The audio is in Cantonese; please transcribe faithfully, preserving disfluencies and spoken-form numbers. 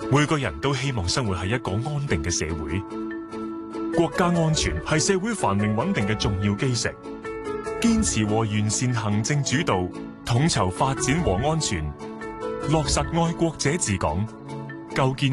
每個人都希望生活喺一個安定嘅社會，國家安全係社會繁榮穩定嘅重要基石。堅持和完善行政主導，統籌發展和安全，落實愛國者治港，構建